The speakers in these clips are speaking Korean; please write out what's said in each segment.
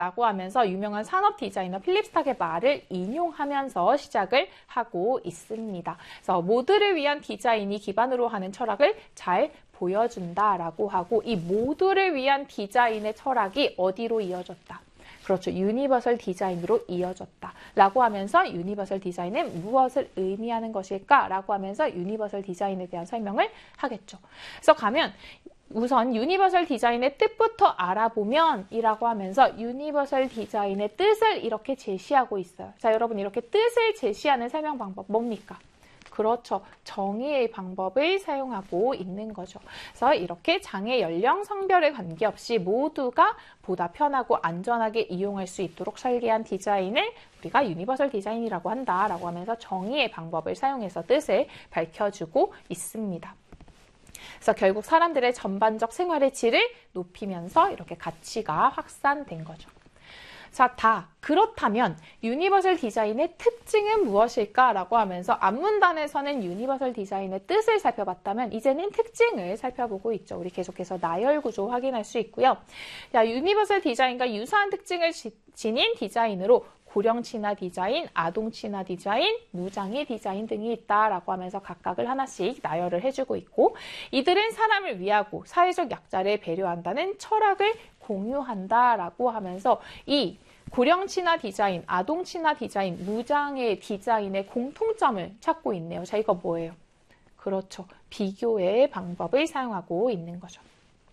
라고 하면서 유명한 산업 디자이너 필립 스탁의 말을 인용하면서 시작을 하고 있습니다. 그래서 모두를 위한 디자인이 기반으로 하는 철학을 잘 보여준다라고 하고, 이 모두를 위한 디자인의 철학이 어디로 이어졌다? 그렇죠. 유니버설 디자인으로 이어졌다 라고 하면서 유니버설 디자인은 무엇을 의미하는 것일까? 라고 하면서 유니버설 디자인에 대한 설명을 하겠죠. 그래서 가면 우선 유니버설 디자인의 뜻부터 알아보면 이라고 하면서 유니버설 디자인의 뜻을 이렇게 제시하고 있어요. 자, 여러분 이렇게 뜻을 제시하는 설명 방법 뭡니까? 그렇죠. 정의의 방법을 사용하고 있는 거죠. 그래서 이렇게 장애, 연령, 성별에 관계없이 모두가 보다 편하고 안전하게 이용할 수 있도록 설계한 디자인을 우리가 유니버설 디자인이라고 한다라고 하면서 정의의 방법을 사용해서 뜻을 밝혀주고 있습니다. 그래서 결국 사람들의 전반적 생활의 질을 높이면서 이렇게 가치가 확산된 거죠. 자, 그렇다면 유니버설 디자인의 특징은 무엇일까라고 하면서 앞문단에서는 유니버설 디자인의 뜻을 살펴봤다면 이제는 특징을 살펴보고 있죠. 우리 계속해서 나열 구조 확인할 수 있고요. 자, 유니버설 디자인과 유사한 특징을 지닌 디자인으로 고령 친화 디자인, 아동 친화 디자인, 무장애 디자인 등이 있다라고 하면서 각각을 하나씩 나열을 해주고 있고, 이들은 사람을 위하고 사회적 약자를 배려한다는 철학을 공유한다라고 하면서 이 고령 친화 디자인, 아동 친화 디자인, 무장애 디자인의 공통점을 찾고 있네요. 자, 이거 뭐예요? 그렇죠. 비교의 방법을 사용하고 있는 거죠.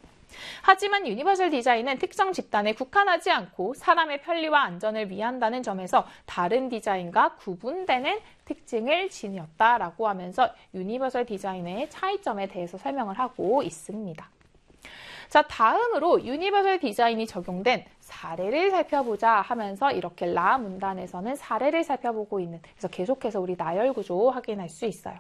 하지만 유니버설 디자인은 특정 집단에 국한하지 않고 사람의 편리와 안전을 위한다는 점에서 다른 디자인과 구분되는 특징을 지녔다라고 하면서 유니버설 디자인의 차이점에 대해서 설명을 하고 있습니다. 자, 다음으로 유니버설 디자인이 적용된 사례를 살펴보자 하면서 이렇게 라 문단에서는 사례를 살펴보고 있는, 그래서 계속해서 우리 나열 구조 확인할 수 있어요.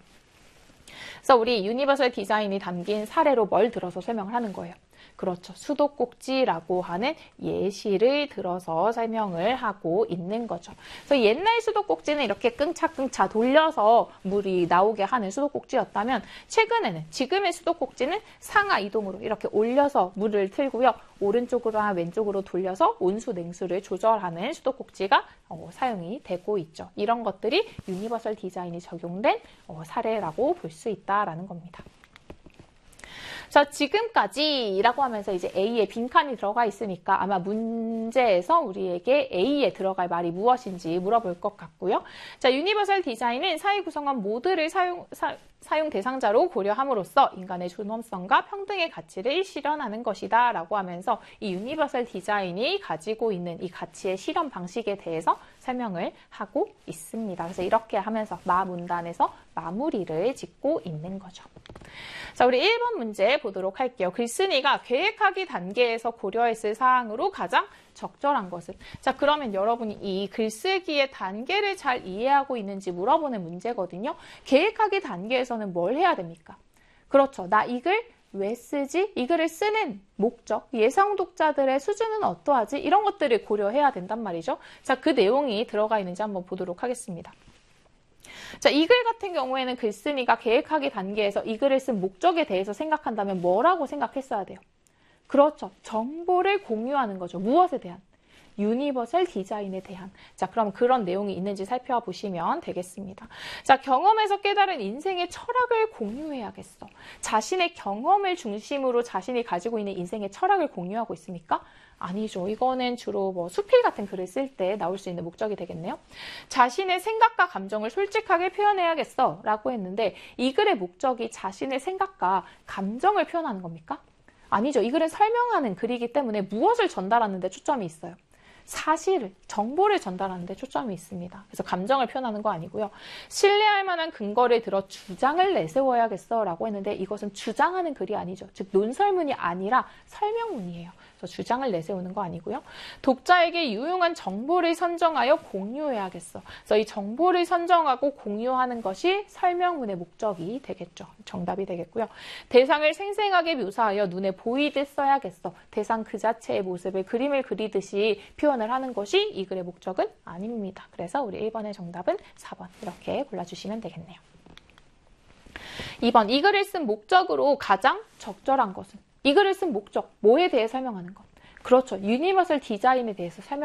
그래서 우리 유니버설 디자인이 담긴 사례로 뭘 들어서 설명을 하는 거예요? 그렇죠. 수도꼭지라고 하는 예시를 들어서 설명을 하고 있는 거죠. 그래서 옛날 수도꼭지는 이렇게 끙차끙차 돌려서 물이 나오게 하는 수도꼭지였다면 최근에는 지금의 수도꼭지는 상하 이동으로 이렇게 올려서 물을 틀고요. 오른쪽으로나 왼쪽으로 돌려서 온수 냉수를 조절하는 수도꼭지가 사용이 되고 있죠. 이런 것들이 유니버설 디자인이 적용된 사례라고 볼 수 있다라는 겁니다. 자, 지금까지라고 하면서 이제 A에 빈칸이 들어가 있으니까 아마 문제에서 우리에게 A에 들어갈 말이 무엇인지 물어볼 것 같고요. 자, 유니버설 디자인은 사회 구성원 모두를 사용 대상자로 고려함으로써 인간의 존엄성과 평등의 가치를 실현하는 것이다 라고 하면서 이 유니버설 디자인이 가지고 있는 이 가치의 실현 방식에 대해서 설명을 하고 있습니다. 그래서 이렇게 하면서 문단에서 마무리를 짓고 있는 거죠. 자, 우리 1번 문제 보도록 할게요. 글쓴이가 계획하기 단계에서 고려했을 사항으로 가장 적절한 것은? 자, 그러면 여러분이 이 글쓰기의 단계를 잘 이해하고 있는지 물어보는 문제거든요. 계획하기 단계에서는 뭘 해야 됩니까? 그렇죠. 나 이 글 왜 쓰지? 이 글을 쓰는 목적, 예상 독자들의 수준은 어떠하지? 이런 것들을 고려해야 된단 말이죠. 자, 그 내용이 들어가 있는지 한번 보도록 하겠습니다. 자, 이 글 같은 경우에는 글쓴이가 계획하기 단계에서 이 글을 쓴 목적에 대해서 생각한다면 뭐라고 생각했어야 돼요? 그렇죠. 정보를 공유하는 거죠. 무엇에 대한? 유니버설 디자인에 대한. 자, 그럼 그런 내용이 있는지 살펴보시면 되겠습니다. 자, 경험에서 깨달은 인생의 철학을 공유해야겠어. 자신의 경험을 중심으로 자신이 가지고 있는 인생의 철학을 공유하고 있습니까? 아니죠. 이거는 주로 수필 같은 글을 쓸 때 나올 수 있는 목적이 되겠네요. 자신의 생각과 감정을 솔직하게 표현해야겠어 라고 했는데 이 글의 목적이 자신의 생각과 감정을 표현하는 겁니까? 아니죠. 이 글은 설명하는 글이기 때문에 무엇을 전달하는 데 초점이 있어요. 사실을, 정보를 전달하는 데 초점이 있습니다. 그래서 감정을 표현하는 거 아니고요. 신뢰할 만한 근거를 들어 주장을 내세워야겠어 라고 했는데 이것은 주장하는 글이 아니죠. 즉 논설문이 아니라 설명문이에요. 그래서 주장을 내세우는 거 아니고요. 독자에게 유용한 정보를 선정하여 공유해야겠어. 그래서 이 정보를 선정하고 공유하는 것이 설명문의 목적이 되겠죠. 정답이 되겠고요. 대상을 생생하게 묘사하여 눈에 보이듯 써야겠어. 대상 그 자체의 모습을 그림을 그리듯이 표현을 하는 것이 이 글의 목적은 아닙니다. 그래서 우리 1번의 정답은 4번 이렇게 골라주시면 되겠네요. 2번, 이 글을 쓴 목적으로 가장 적절한 것은? 이 글을 쓴 목적, 뭐에 대해 설명하는 것? 그렇죠. 유니버설 디자인에 대해서 설명